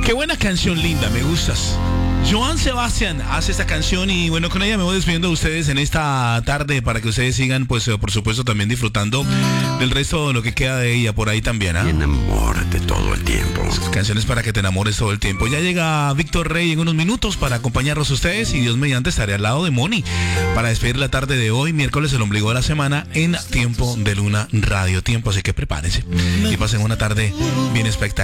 Qué buena canción, linda, me gustas. Joan Sebastián hace esta canción y bueno, con ella me voy despidiendo de ustedes en esta tarde para que ustedes sigan, pues por supuesto también disfrutando del resto de lo que queda de ella por ahí también, ¿ah? Y enamórate todo el tiempo. Canciones para que te enamores todo el tiempo. Ya llega Víctor Rey en unos minutos para acompañarlos a ustedes y Dios mediante estaré al lado de Moni para despedir la tarde de hoy, miércoles, el ombligo de la semana en Tiempo de Luna Radio Tiempo, así que prepárense y pasen una tarde bien espectacular.